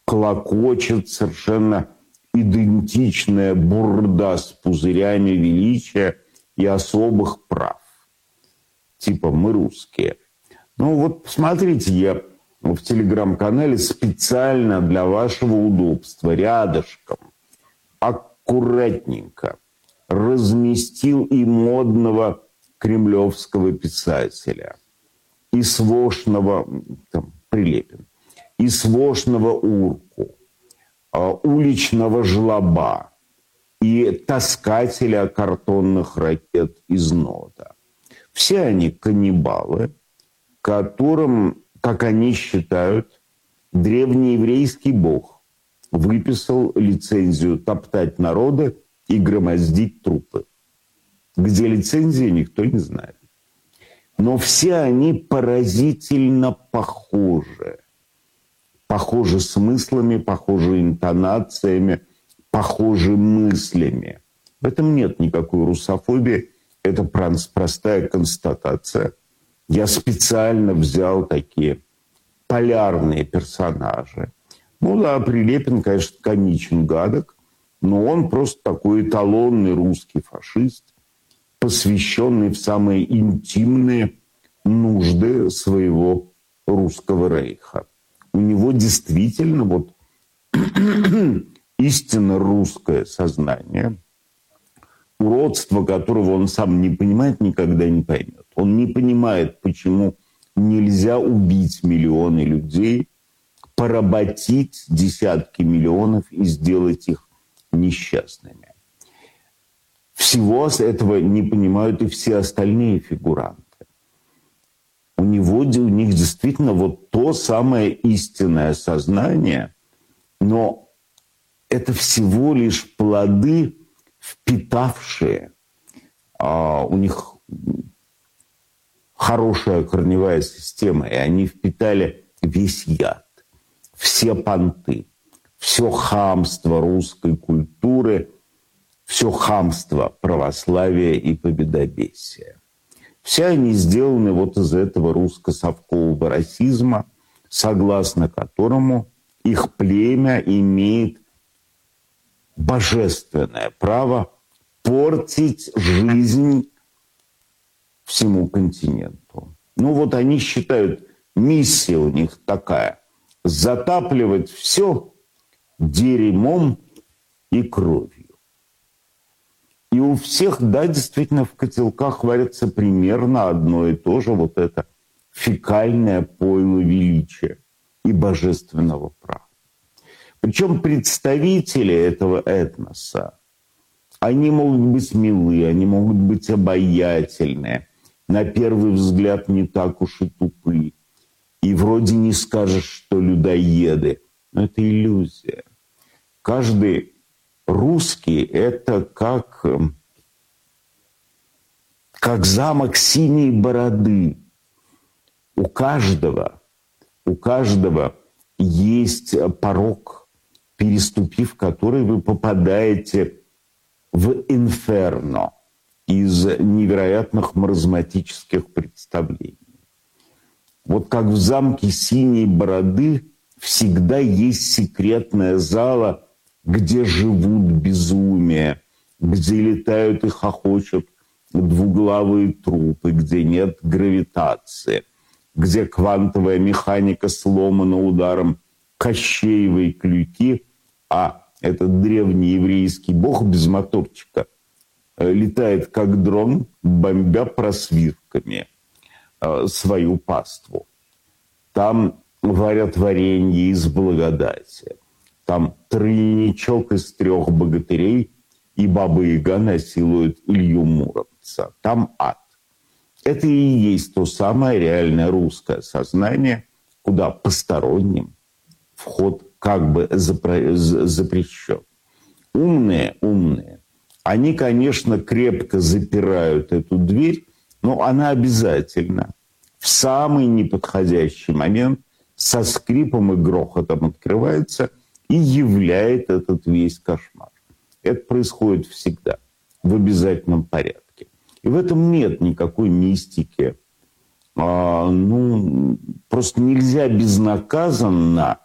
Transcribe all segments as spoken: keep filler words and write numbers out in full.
клокочет совершенно идентичная бурда с пузырями величия и особых прав. Типа мы русские. Ну вот посмотрите, я в телеграм-канале специально для вашего удобства рядышком аккуратненько разместил и модного кремлевского писателя, и свошного, там, Прилепин, и свошного урку, уличного жлоба и таскателя картонных ракет из нота. Все они каннибалы, которым, как они считают, древнееврейский бог выписал лицензию топтать народы и громоздить трупы. Где лицензия, никто не знает. Но все они поразительно похожи. Похожи смыслами, похожи интонациями, похожи мыслями. В этом нет никакой русофобии. Это простая констатация. Я специально взял такие полярные персонажи. Ну да, Прилепин, конечно, комичен, гадок, но он просто такой эталонный русский фашист, посвященный в самые интимные нужды своего русского рейха. У него действительно вот истинно русское сознание, уродство которого он сам не понимает, никогда не поймет. Он не понимает, почему нельзя убить миллионы людей, поработить десятки миллионов и сделать их несчастными. Всего этого не понимают и все остальные фигуранты. У него, у них действительно вот то самое истинное сознание, но это всего лишь плоды, впитавшие, а, у них хорошая корневая система, и они впитали весь яд, все понты, все хамство русской культуры, все хамство православия и победобесия. Все они сделаны вот из этого русско-совкового расизма, согласно которому их племя имеет божественное право портить жизнь всему континенту. Ну вот они считают, миссия у них такая – затапливать все дерьмом и кровью. И у всех, да, действительно, в котелках варится примерно одно и то же, вот это фекальное пойло величия и божественного права. Причем представители этого этноса, они могут быть милы, они могут быть обаятельные, на первый взгляд не так уж и тупы. И вроде не скажешь, что людоеды, но это иллюзия. Каждый русский – это как, как замок синей бороды. У каждого, у каждого есть порог, переступив который вы попадаете в инферно из невероятных маразматических представлений. Вот как в замке синей бороды всегда есть секретная зала, где живут безумия, где летают и хохочут двуглавые трупы, где нет гравитации, где квантовая механика сломана ударом Кощеевой клюки, а этот древний еврейский бог без моторчика летает как дрон, бомбя просвирками свою паству. Там варят варенье из благодати. Там тройничок из трех богатырей и Баба-Яга насилует Илью Муромца. Там ад. Это и есть то самое реальное русское сознание, куда посторонним вход как бы запрещен. Умные, умные. Они, конечно, крепко запирают эту дверь, но она обязательно в самый неподходящий момент со скрипом и грохотом открывается и являет этот весь кошмар. Это происходит всегда, в обязательном порядке. И в этом нет никакой мистики. А, ну, просто нельзя безнаказанно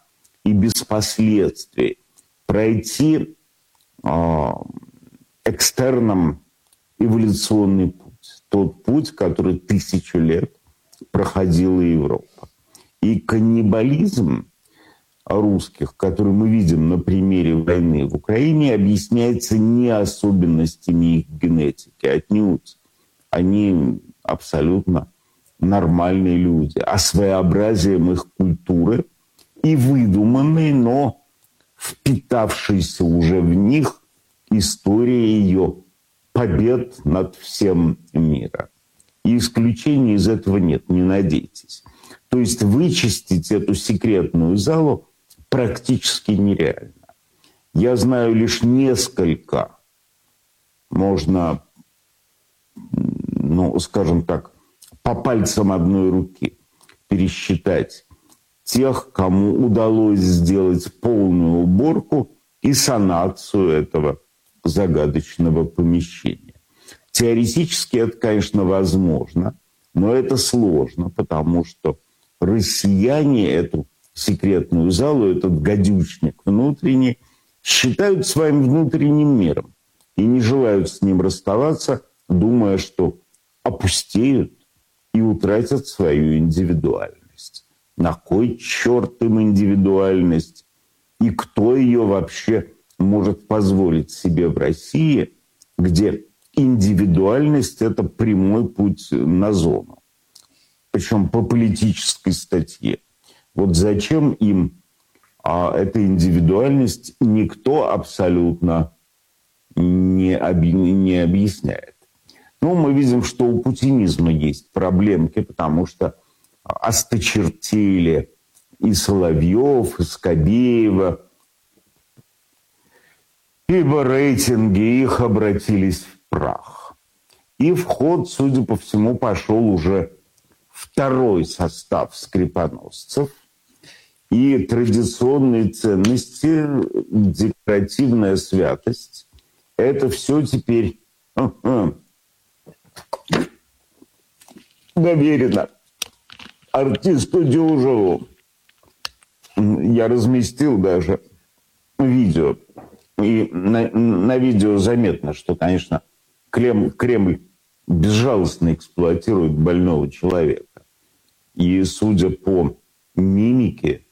и без последствий пройти э, экстерном эволюционный путь. Тот путь, который тысячу лет проходила Европа. И каннибализм русских, который мы видим на примере войны в Украине, объясняется не особенностями их генетики, отнюдь. Они абсолютно нормальные люди, а своеобразием их культуры и выдуманной, но впитавшейся уже в них истории ее побед над всем миром. И исключения из этого нет, не надейтесь. То есть вычистить эту секретную залу практически нереально. Я знаю лишь несколько, можно, ну, скажем так, по пальцам одной руки пересчитать тех, кому удалось сделать полную уборку и санацию этого загадочного помещения. Теоретически это, конечно, возможно, но это сложно, потому что россияне эту секретную залу, этот гадючник внутренний, считают своим внутренним миром и не желают с ним расставаться, думая, что опустеют и утратят свою индивидуальность. На кой черт им индивидуальность? И кто ее вообще может позволить себе в России, где индивидуальность – это прямой путь на зону? Причем по политической статье. Вот зачем им а, эта индивидуальность, никто абсолютно не, объ... не объясняет. Ну, мы видим, что у путинизма есть проблемки, потому что осточертели и Соловьев, и Скобеева, ибо рейтинги их обратились в прах. И в ход, судя по всему, пошел уже второй состав скрипоносцев. И традиционные ценности, декоративная святость, это все теперь доверено артисту Дюжеву. Я разместил даже видео. И на, на видео заметно, что, конечно, Кремль, Кремль безжалостно эксплуатирует больного человека. И, судя по мимике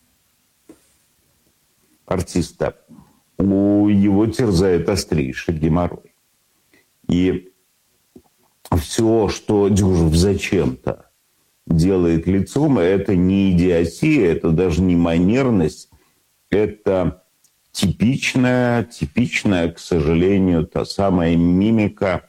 артиста, у его терзает острейший геморрой. И все, что Дюжев зачем-то делает лицом, это не идиотия, это даже не манерность, это типичная, типичная, к сожалению, та самая мимика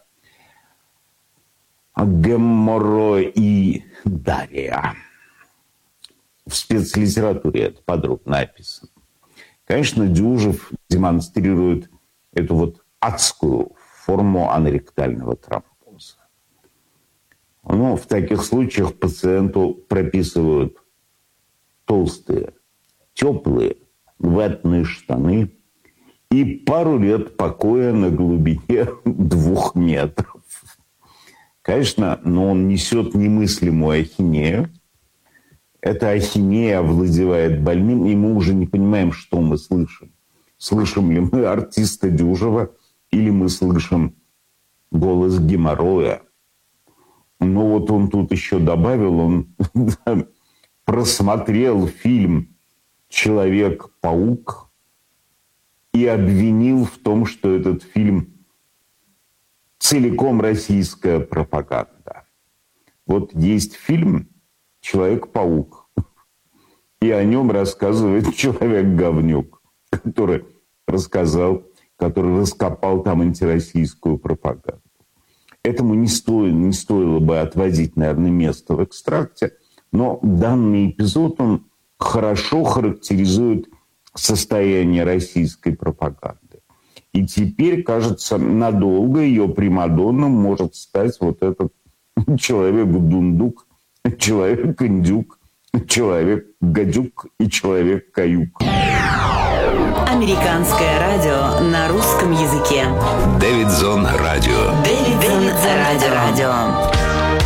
геморроидария. В спецлитературе это подробно описано. Конечно, Дюжев демонстрирует эту вот адскую форму аноректального тромбоза. Но в таких случаях пациенту прописывают толстые, теплые, ватные штаны и пару лет покоя на глубине двух метров. Конечно, но он несет немыслимую ахинею. Эта ахинея овладевает больным, и мы уже не понимаем, что мы слышим. Слышим ли мы артиста Дюжева или мы слышим голос геморроя. Но вот он тут еще добавил, он просмотрел фильм «Человек-паук» и обвинил в том, что этот фильм целиком российская пропаганда. Вот есть фильм «Человек-паук», и о нем рассказывает человек-говнюк, который рассказал, который раскопал там антироссийскую пропаганду. Этому не стоило, не стоило бы отводить, наверное, место в экстракте, но данный эпизод, он хорошо характеризует состояние российской пропаганды. И теперь, кажется, надолго ее примадонном может стать вот этот человек-дундук, человек-индюк, человек-гадюк и человек-каюк. Американское радио на русском языке. Дэвидзон Радио. Дэвидзон Радио.